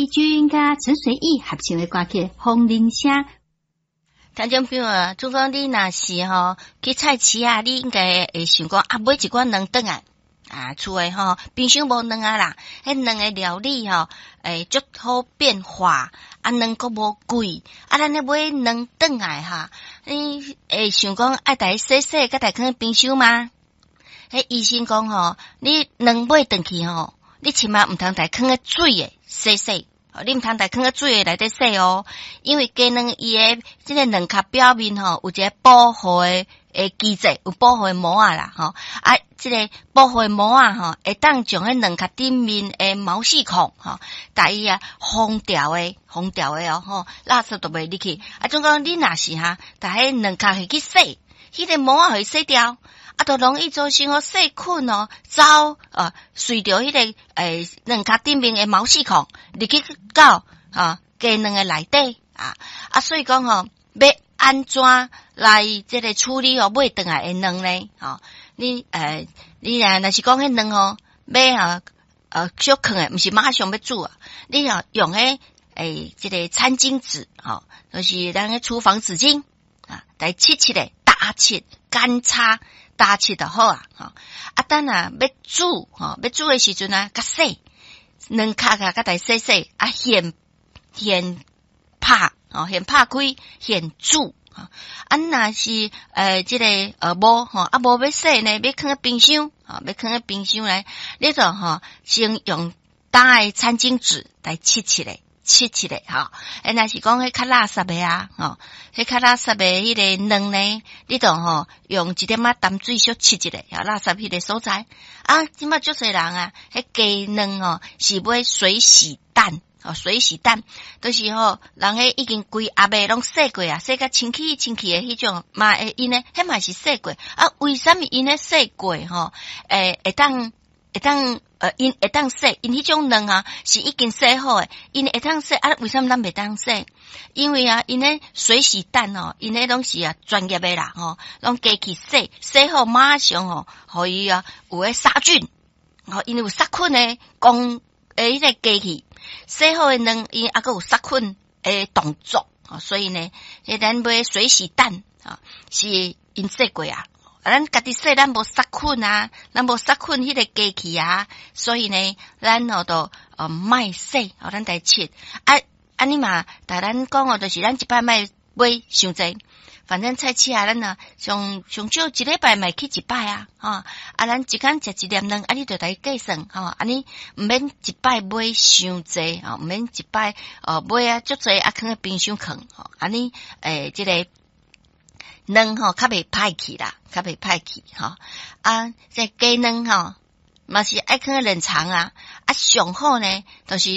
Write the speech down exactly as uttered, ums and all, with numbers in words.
君甲陈水义合唱的歌曲《风铃声》。 听众朋友啊，如果你若是吼去菜市啊，你应该会想讲啊，买一罐卵转来啊，厝诶吼冰箱无卵啊啦，迄卵诶料理吼，诶，足好变化，啊，卵阁无贵，啊，咱咧买卵转来哈，你会想讲爱家洗洗，甲家放冰箱吗？迄医生讲吼，你卵买转去吼，你起码毋通家放个水诶洗洗。哦，你毋通家放个水诶内底洗哦，因为鸡卵伊诶即个卵壳表面吼有一个保护诶诶机制，有保护诶膜啊啦吼，啊，即个保护诶膜啊吼，会当将迄卵壳顶面诶毛细孔吼，甲伊啊封掉诶，封掉诶哦吼，垃圾都袂入去。啊，总讲你若是哈，甲迄卵壳去去洗，迄个膜啊互伊洗掉。啊，都容易造成哦细菌哦，走啊，随着迄个诶卵壳顶面诶毛细孔入去到啊鸡卵诶内底啊啊，所以讲吼、哦，要安怎来即个处理哦买转来诶卵呢？吼、哦，你诶，你若若是讲迄卵吼，要啊呃小坑诶，毋是马上要煮啊，你要用迄诶即个餐巾纸，吼、哦，就是咱诶厨房纸巾啊，来切切咧打切干擦。打切就好啊，吼！啊，等啊要煮，吼，要煮诶时阵啊，较洗卵壳啊，甲来洗洗，啊，先先拍，吼，先拍开，先煮，吼！啊，若是呃，即、这个呃无，吼，啊无要洗呢，要放喺冰箱，吼，要放喺冰箱咧，你就吼先用打诶餐巾纸来切切咧。切切咧，吼，诶，若是讲迄较垃圾诶啊，吼，迄较垃圾诶迄个卵呢，你就吼用一點仔淡水小切一下，啊，垃圾迄個所在啊，即馬足儕人啊，迄雞卵吼是買水洗蛋，吼水洗蛋，都、就是吼人迄已經規盒誒攏洗過啊，洗甲清氣清氣誒迄種嘛，誒因呢，迄嘛是洗過啊，為什麼因咧洗過吼？誒，會當會當。呃，因會當洗，因迄種卵啊是已經洗好誒，因會當洗啊，為什麼咱袂當洗？因為啊，因咧水洗蛋哦，因咧攏是啊專業誒啦，吼，攏加去洗，洗好馬上吼，互伊啊有誒殺菌，吼，因為有殺菌誒，講誒迄個機器洗好誒卵，因還閣有殺菌誒動作，吼，所以呢，迄咱買水洗蛋啊，是因洗過啊。咱家己洗，咱無殺菌啊，咱無殺菌迄個機器啊，所以呢，咱吼都呃賣洗，吼咱來切啊，安尼嘛，但咱講哦，就是咱一擺賣買傷濟，反正菜市啊，咱啊上上少一禮拜賣去一擺啊，吼啊，咱一工食一粒卵，啊，你就來計算，吼，安尼毋免一擺買傷濟，吼，毋免一擺呃買啊足濟啊，放喺冰箱放，吼，安尼誒，即個。卵吼較袂歹去啦，較袂歹去吼啊！即雞卵吼嘛是愛放冷藏啊，啊上好呢，就是。